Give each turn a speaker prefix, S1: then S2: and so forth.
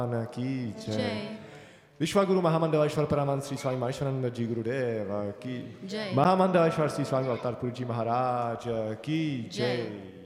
S1: की जय।
S2: जय।
S1: विश्वगुरु महामंडलेश्वर परमानंद श्री स्वामी महेश्वरानंद जी गुरुदेव की
S2: जय।
S1: महामंडलेश्वर श्री स्वामी अवतार पुरी जी महाराज की
S2: जय।
S1: जय।